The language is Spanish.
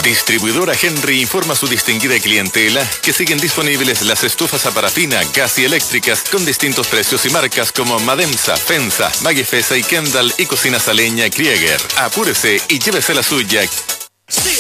Distribuidora Henry informa a su distinguida clientela que siguen disponibles las estufas a parafina, gas y eléctricas con distintos precios y marcas como Mademsa, Fensa, Magifesa y Kendall y Cocinas a Leña Krieger. Apúrese y llévese la suya. Sí,